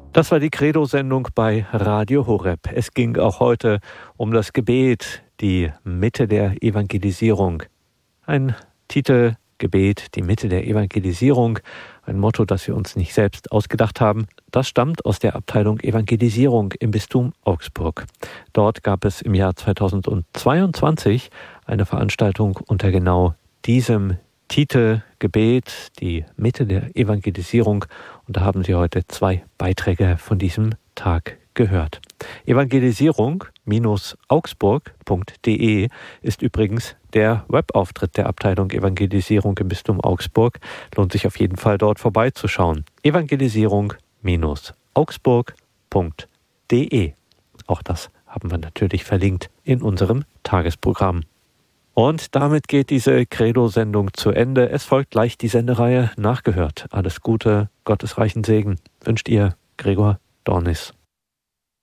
Das war die Credo-Sendung bei Radio Horeb. Es ging auch heute um das Gebet, die Mitte der Evangelisierung. Ein Titel, Gebet, die Mitte der Evangelisierung, ein Motto, das wir uns nicht selbst ausgedacht haben. Das stammt aus der Abteilung Evangelisierung im Bistum Augsburg. Dort gab es im Jahr 2022 eine Veranstaltung unter genau diesem Titel, Gebet, die Mitte der Evangelisierung. Und da haben Sie heute 2 Beiträge von diesem Tag gehört. Evangelisierung-augsburg.de ist übrigens der Webauftritt der Abteilung Evangelisierung im Bistum Augsburg. Lohnt sich auf jeden Fall dort vorbeizuschauen. Evangelisierung-augsburg.de. Auch das haben wir natürlich verlinkt in unserem Tagesprogramm. Und damit geht diese Credo-Sendung zu Ende. Es folgt gleich die Sendereihe Nachgehört. Alles Gute, Gottes reichen Segen wünscht Ihr Gregor Dornis.